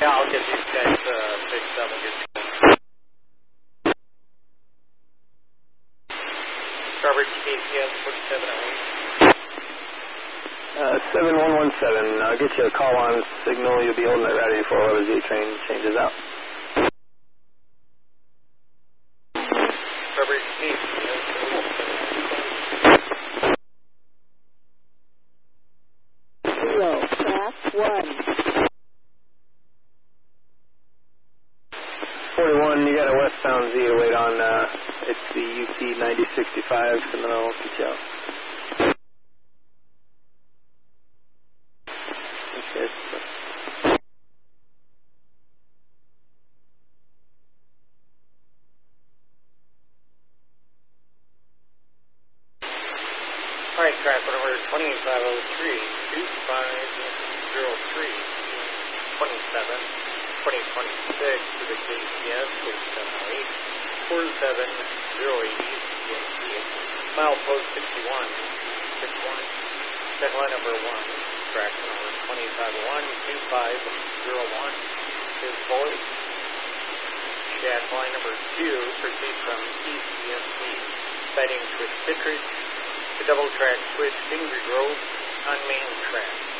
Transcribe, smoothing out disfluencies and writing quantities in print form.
Yeah, I'll get these guys fixed up and get you. Coverage KCS 4708. 7117, I'll get you a call on signal. You'll be holding it ready before the Z train changes out. Coverage KCS 0, class 1. 41, you got a westbound Z to wait on. It's the UP 9065, and then I'll get you out. Okay. All right, track number 28503, 2503, 2026 to the KCS 4708, 47080 CNC, milepost 61, check line number 1, track number 2512501 is void. Check line number 2, proceed from ECSC, sighting switch Citrus, the double track switch Finger Grove on main track.